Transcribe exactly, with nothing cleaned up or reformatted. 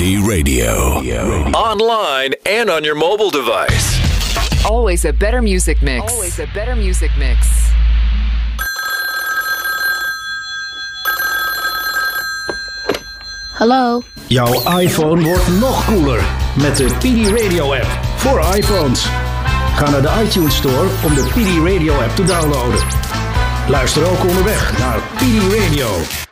D Radio. Online and on your mobile device. Always a better music mix. Always a better music mix. Hallo. Jouw iPhone wordt nog cooler met de P D Radio app voor iPhones. Ga naar de iTunes Store om de P D Radio app te downloaden. Luister ook onderweg naar P D Radio.